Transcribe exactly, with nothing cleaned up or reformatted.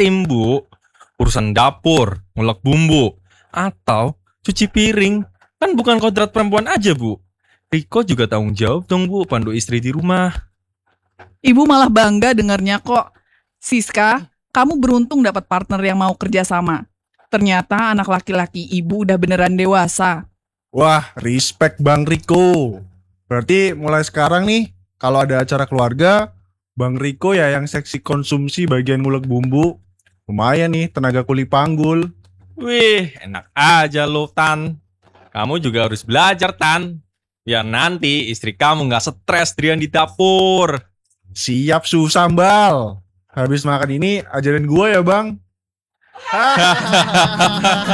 tim, Bu. Urusan dapur, ngulek bumbu, atau cuci piring. Kan bukan kodrat perempuan aja, Bu. Riko juga tanggung jawab dong, Bu, pandu istri di rumah. Ibu malah bangga dengarnya kok. Siska, kamu beruntung dapat partner yang mau kerja sama. Ternyata anak laki-laki ibu udah beneran dewasa. Wah, respect Bang Riko. Berarti mulai sekarang nih, kalau ada acara keluarga, Bang Riko ya yang seksi konsumsi bagian ngulek bumbu. Lumayan nih, tenaga kuli panggul. Wih, enak aja lo, Tan. Kamu juga harus belajar, Tan. Biar nanti istri kamu gak stres dirian di dapur. Siap Su Sambal. Habis makan ini, ajarin gue ya Bang.